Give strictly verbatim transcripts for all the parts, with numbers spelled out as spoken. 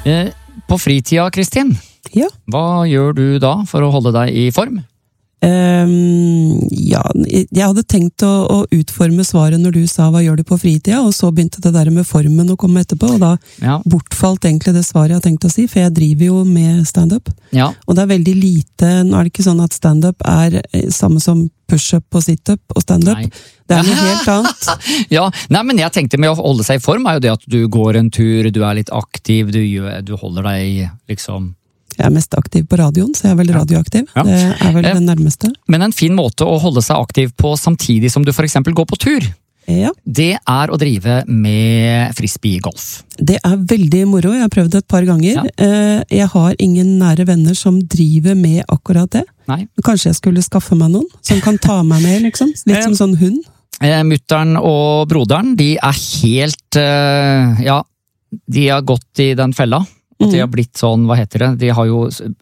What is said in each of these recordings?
Eh, på fritida, Kristin, Ja. hva gjør du da for å holde deg i form? Um, ja, jeg hadde tenkt å, å utforme svaret når du sa hva gjør du på fritida, og så begynte det der med formen å komme etterpå, og da Ja. bortfalt egentlig det svaret jeg har tenkt å si, for jeg driver jo med stand-up. Ja. Og det er veldig lite, nå er det ikke sånn at stand-up er eh, samme som push-up og sit-up og stand-up. Nei. Det er noe helt annet. Ja, nei, men jeg tenkte med å holde seg i form er jo det at du går en tur, du er litt aktiv, du, gjør, du holder deg liksom... Jeg er mest aktiv på radioen, så jeg er vel radioaktiv. Ja. Det er vel den nærmeste. Men en fin måte å holde seg aktiv på samtidig som du for eksempel går på tur, Ja, det er å drive med frisbeegolf. det er veldig moro. Jeg har prøvd det et par ganger. Ja. Eh, Jeg har ingen nære venner som driver med akkurat det. Nei. Kanskje jeg skulle skaffe meg noen som kan ta meg med, liksom. Litt som sånn hund. Eh, Mutteren og broderen, de er helt, eh, ja, de har gått i den fella. At de har blitt sånn, hva heter det, de har jo,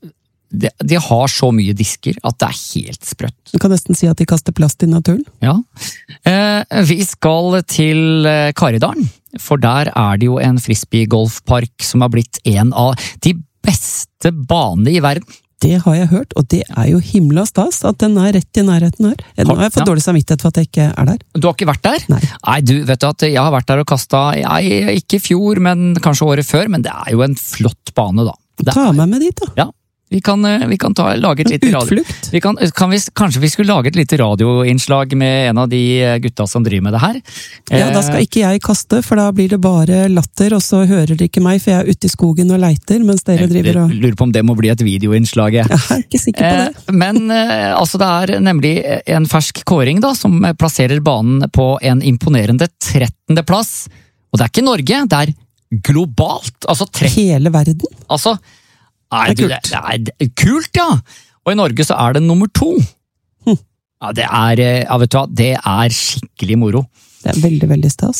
de, de har så mye disker at det er helt sprøtt. Du kan nesten si at de kaster plast i naturen. Ja. Eh, vi skal til eh, Karidalen, for der er det jo en frisbeegolfpark som har blitt en av de beste banene i verden. Det har jeg hørt, og det er jo himla stas at den er rett i nærheten her. Nå har jeg fått Ja. dårlig samvittighet for at jeg ikke er der. Du har ikke vært der? Nei. Nei, du vet du at jeg har vært der og kastet, jeg, ikke i fjor, men kanskje året før, men det er jo en flott bane da. Det Ta meg med dit, da. Ja, vi kan, vi kan ta, lage et lite radio. Utflukt. Vi kan, kan vi, kanskje vi skulle lage et lite radioinnslag med en av de gutta som driver med det her. Ja, da skal ikke jeg kaste, for da blir det bare latter, og så hører dere ikke meg, for jeg er ute i skogen og leiter, mens dere driver og... Jeg lurer på om det må bli et videoinnslag. Jeg er ikke sikker på det. Eh, Men eh, altså det er nemlig en fersk kåring da, som plasserer banen på en imponerende trettende plass. Og det er ikke Norge, det er globalt. Altså, tretti, Hele verden. altså nei, Det er du, kult. Det er, det er kult, ja! Og i Norge så er det nummer to. Hm. Ja, det er, eh, ja, vet du hva, det er skikkelig moro. Det er veldig, veldig stas.